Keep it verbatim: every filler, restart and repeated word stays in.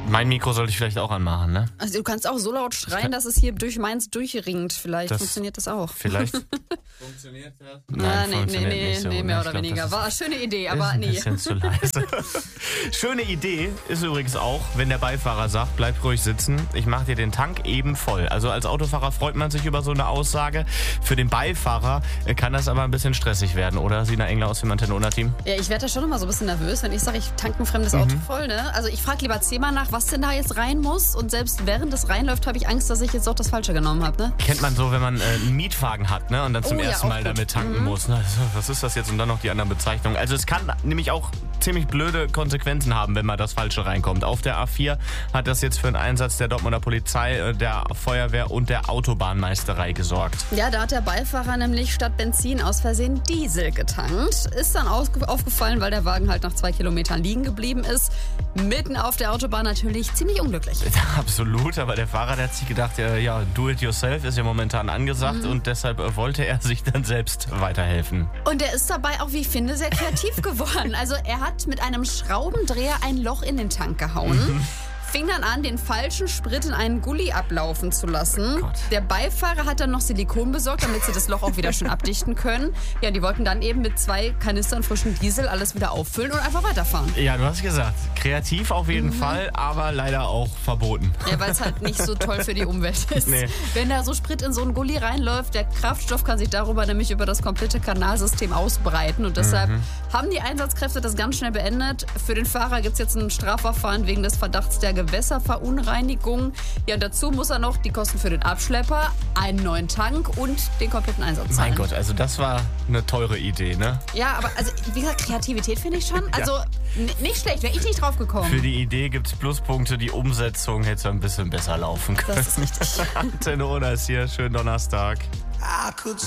Mein Mikro sollte ich vielleicht auch anmachen, ne? Also du kannst auch so laut schreien, dass es hier durch meins durchringt. Vielleicht das funktioniert das auch. Vielleicht. Funktioniert das? Nein, ah, nee, funktioniert nee, nee, nicht so. nee, mehr Ich oder glaub, weniger. das War eine schöne Idee, ist aber ein nee. bisschen zu leise. Schöne Idee ist übrigens auch, wenn der Beifahrer sagt, bleib ruhig sitzen, ich mach dir den Tank eben voll. Also als Autofahrer freut man sich über so eine Aussage. Für den Beifahrer kann das aber ein bisschen stressig werden, oder? Sina Engler aus dem Antenne-Team. Ja, ich werde da schon immer so ein bisschen nervös, wenn ich sage, ich tanke ein fremdes Auto voll. Ne? Also ich frage lieber zehnmal nach, was denn da jetzt rein muss. Und selbst während es reinläuft, habe ich Angst, dass ich jetzt auch das Falsche genommen habe. Ne? Kennt man so, wenn man äh, einen Mietwagen hat, ne? Und dann zum Oh ja, ersten auch Mal gut. damit tanken Mhm. muss. Ne? Also, was ist das jetzt? Und dann noch die anderen Bezeichnungen. Also es kann nämlich auch ziemlich blöde Konsequenzen haben, wenn mal das Falsche reinkommt. Auf der A vier hat das jetzt für einen Einsatz der Dortmunder Polizei, äh, der Feuerwehr und der Autobahnmeisterei gesorgt. Ja, da hat der Beifahrer nämlich statt Benzin aus Versehen Diesel getankt. Ist dann ausge- aufgefallen, weil der Wagen halt nach zwei Kilometern liegen geblieben ist. Mitten auf der Autobahn natürlich ziemlich unglücklich. Absolut, aber der Fahrer, der hat sich gedacht, ja, ja do it yourself ist ja momentan angesagt, mhm. und deshalb äh, wollte er sich dann selbst weiterhelfen. Und er ist dabei auch, wie ich finde, sehr kreativ geworden. Also er hat mit einem Schraubendreher ein Loch in den Tank gehauen. Mhm. Fing dann an, den falschen Sprit in einen Gully ablaufen zu lassen. Oh Gott. Der Beifahrer hat dann noch Silikon besorgt, damit sie das Loch auch wieder schön abdichten können. Ja, die wollten dann eben mit zwei Kanistern frischen Diesel alles wieder auffüllen und einfach weiterfahren. Ja, du hast gesagt, kreativ auf jeden Mhm. Fall, aber leider auch verboten. Ja, weil es halt nicht so toll für die Umwelt ist. Nee. Wenn da so Sprit in so einen Gully reinläuft, der Kraftstoff kann sich darüber nämlich über das komplette Kanalsystem ausbreiten. Und deshalb Mhm. haben die Einsatzkräfte das ganz schnell beendet. Für den Fahrer gibt es jetzt ein Strafverfahren wegen des Verdachts der Gewässerverunreinigung. Ja, und dazu muss er noch die Kosten für den Abschlepper, einen neuen Tank und den kompletten Einsatz zahlen. Mein Gott, also das war eine teure Idee, ne? Ja, aber also, wie gesagt, Kreativität finde ich schon. Also n- nicht schlecht, wäre ich nicht drauf gekommen. Für die Idee gibt es Pluspunkte, die Umsetzung hätte ein bisschen besser laufen können. Das ist richtig. Antenne Ona ist hier, schönen Donnerstag.